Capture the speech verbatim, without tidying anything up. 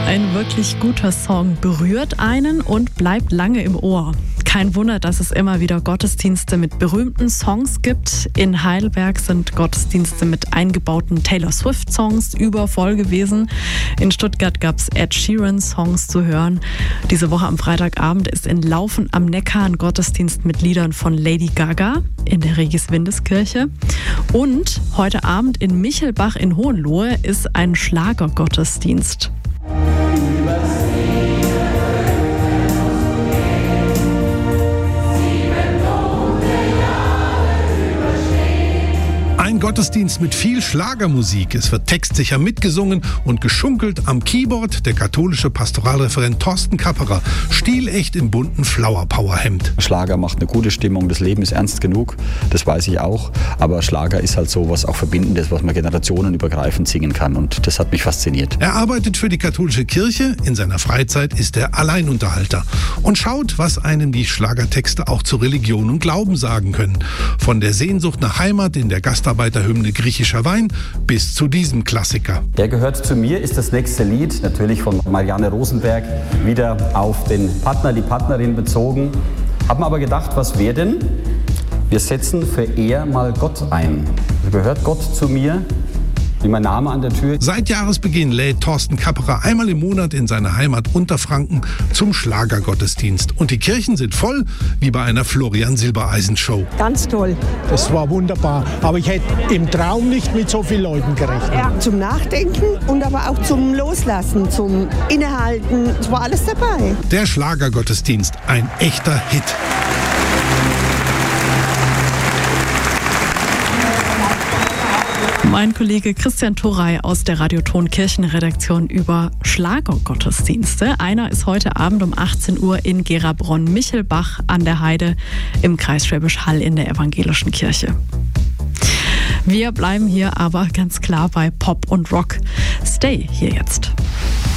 Ein wirklich guter Song berührt einen und bleibt lange im Ohr. Kein Wunder, dass es immer wieder Gottesdienste mit berühmten Songs gibt. In Heidelberg sind Gottesdienste mit eingebauten Taylor Swift-Songs übervoll gewesen. In Stuttgart gab es Ed Sheeran-Songs zu hören. Diese Woche am Freitagabend ist in Laufen am Neckar ein Gottesdienst mit Liedern von Lady Gaga in der Regis-Windes-Kirche. Und heute Abend in Michelbach in Hohenlohe ist ein Schlagergottesdienst. Ein Gottesdienst mit viel Schlagermusik. Es wird textsicher mitgesungen und geschunkelt am Keyboard der katholische Pastoralreferent Thorsten Kapperer, stilecht im bunten Flower-Power-Hemd. Schlager macht eine gute Stimmung, das Leben ist ernst genug, das weiß ich auch. Aber Schlager ist halt so was auch Verbindendes, was man generationenübergreifend singen kann, und das hat mich fasziniert. Er arbeitet für die katholische Kirche, in seiner Freizeit ist er Alleinunterhalter und schaut, was einem die Schlagertexte auch zu Religion und Glauben sagen können. Von der Sehnsucht nach Heimat in der Gastarbeiterhymne Griechischer Wein bis zu diesem Klassiker. Der gehört zu mir ist das nächste Lied, natürlich von Marianne Rosenberg, wieder auf den Partner, die Partnerin bezogen. Haben aber gedacht, was wäre denn? Wir setzen für eher mal Gott ein. Gehört Gott zu mir? Wie mein Name an der Tür. Seit Jahresbeginn lädt Thorsten Kapperer einmal im Monat in seiner Heimat Unterfranken zum Schlagergottesdienst. Und die Kirchen sind voll, wie bei einer Florian-Silbereisen-Show. Ganz toll. Das war wunderbar. Aber ich hätte im Traum nicht mit so vielen Leuten gerechnet. Ja, zum Nachdenken und aber auch zum Loslassen, zum Innehalten. Es war alles dabei. Der Schlagergottesdienst, ein echter Hit. Mein Kollege Christian Thorey aus der Radioton Kirchenredaktion über Schlagergottesdienste. Einer ist heute Abend um achtzehn Uhr in Gerabronn-Michelbach an der Heide im Kreis Schwäbisch Hall in der evangelischen Kirche. Wir bleiben hier aber ganz klar bei Pop und Rock. Stay hier jetzt.